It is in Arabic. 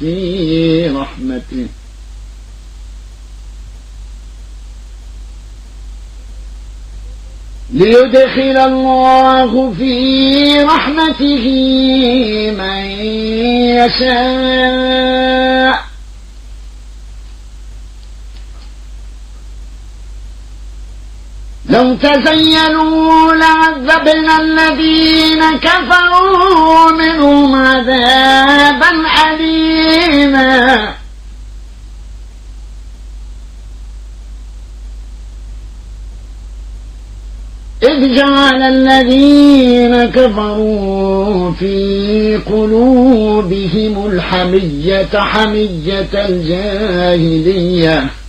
في رحمته ليدخل الله في رحمته من يشاء لو تزينوا لعذبنا الذين كفروا منهم عذابا أليما إذ جعل الذين كفروا في قلوبهم الحمية حمية الجاهلية